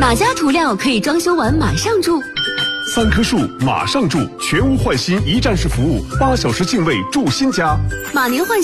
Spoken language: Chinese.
哪家涂料可以装修完马上住 ？3棵树马上住，全屋换新一站式服务，8小时净位住新家。 马宁换